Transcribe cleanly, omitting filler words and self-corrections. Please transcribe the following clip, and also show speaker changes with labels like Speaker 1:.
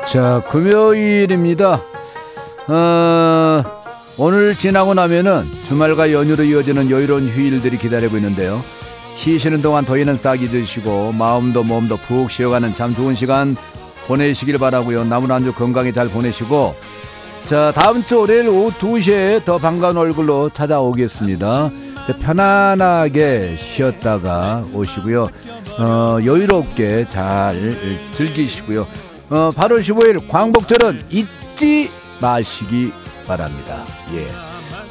Speaker 1: 자, 금요일입니다. 오늘 지나고 나면은 주말과 연휴로 이어지는 여유로운 휴일들이 기다리고 있는데요. 쉬시는 동안 더위는 싹 잊으시고 마음도 몸도 푹 쉬어가는 참 좋은 시간 보내시길 바라고요. 남은 한 주 건강히 잘 보내시고, 자, 다음 주 월요일 오후 2시에 더 반가운 얼굴로 찾아오겠습니다. 편안하게 쉬었다가 오시고요. 여유롭게 잘 즐기시고요. 8월 15일 광복절은 잊지 마시기 바랍니다. 예.